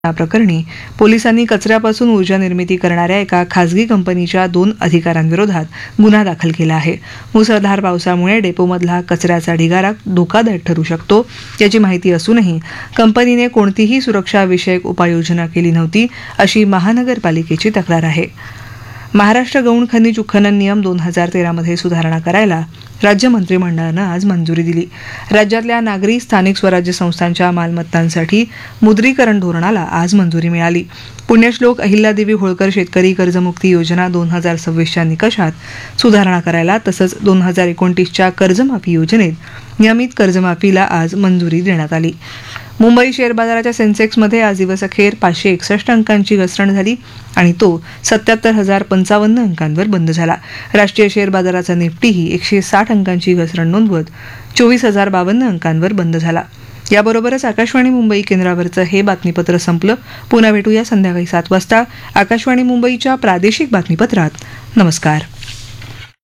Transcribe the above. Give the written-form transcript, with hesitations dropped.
प्रकरणी पोलिसांनी कचऱ्यापासून ऊर्जा निर्मिती करणाऱ्या एका खासगी कंपनीच्या 2 अधिकाऱ्यांविरोधात गुन्हा दाखल केला आहे. मुसळधार पावसामुळे डेपोमधला कचऱ्याचा ढिगारा धोकादायक ठरू शकतो याची माहिती असूनही कंपनीने कोणतीही सुरक्षाविषयक उपाययोजना केली नव्हती अशी महानगरपालिकेची तक्रार आहे. महाराष्ट्र गौण खनिज उत्खनन नियम 2013 मध्ये सुधारणा करायला राज्य मंत्रिमंडळानं आज मंजुरी दिली. राज्यातल्या नागरी स्थानिक स्वराज्य संस्थांच्या मालमत्तांसाठी मुद्रीकरण धोरणाला आज मंजुरी मिळाली. पुण्यश्लोक अहिल्यादेवी होळकर शेतकरी कर्जमुक्ती योजना 2026च्या निकषात सुधारणा करायला तसंच 2029च्या कर्जमाफी योजनेत नियमित कर्जमाफीला आज मंजुरी देण्यात आली. मुंबई शेअर बाजाराच्या सेन्सेक्समध्ये आज दिवसअखेर 561 अंकांची घसरण झाली आणि तो 77,055 अंकांवर बंद झाला. राष्ट्रीय शेअर बाजाराचा निफ्टीही 160 अंकांची घसरण नोंदवत 24,052 अंकांवर बंद झाला. याबरोबरच आकाशवाणी मुंबई केंद्रावरचं हे बातमीपत्र संपलं. पुन्हा भेटूया संध्याकाळी 7 वाजता आकाशवाणी मुंबईच्या प्रादेशिक बातमीपत्रात. नमस्कार.